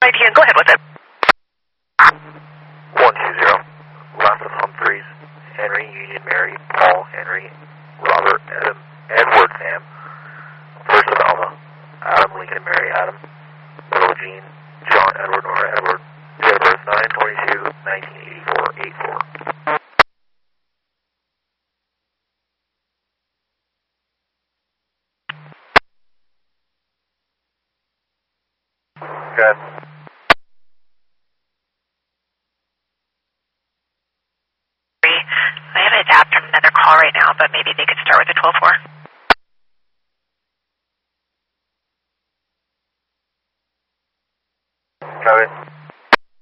ID and go ahead with it. 120. Last of Humphreys, Henry, Union, Mary, Paul, Henry, Robert, Adam, Edward, Sam. First of Alma, Adam, Lincoln, Mary, Adam, Little Jean, John, Edward, Nora, Edward. Date of birth 9/22/1984, 84. Good. I have an adapt from another call right now, but maybe they could start with a 12-4. Got it.